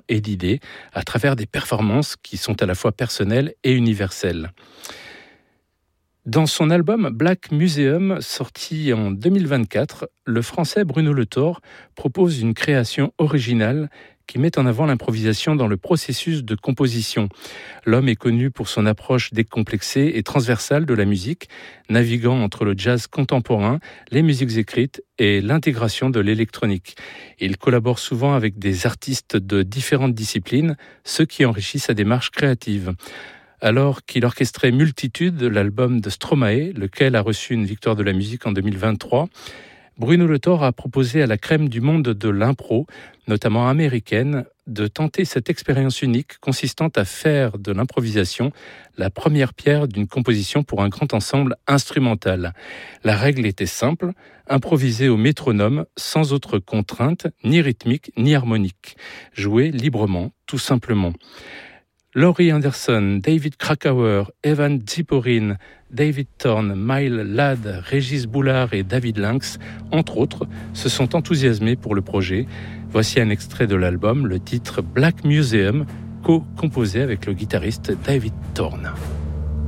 et d'idées à travers des performances qui sont à la fois personnelles et universelles. Dans son album Black Museum, sorti en 2024, le Français Bruno Le Thor propose une création originale qui met en avant l'improvisation dans le processus de composition. L'homme est connu pour son approche décomplexée et transversale de la musique, naviguant entre le jazz contemporain, les musiques écrites et l'intégration de l'électronique. Il collabore souvent avec des artistes de différentes disciplines, ce qui enrichit sa démarche créative. Alors qu'il orchestrait Multitude, l'album de Stromae, lequel a reçu une victoire de la musique en 2023, Bruno Le Thor a proposé à la crème du monde de l'impro, notamment américaine, de tenter cette expérience unique consistant à faire de l'improvisation la première pierre d'une composition pour un grand ensemble instrumental. La règle était simple, improviser au métronome sans autre contrainte, ni rythmique ni harmonique. Jouer librement, tout simplement. Laurie Anderson, David Krakauer, Evan Ziporyn, David Thorne, Mile Ladd, Régis Boulard et David Lynx, entre autres, se sont enthousiasmés pour le projet. Voici un extrait de l'album, le titre Black Museum, co-composé avec le guitariste David Thorne.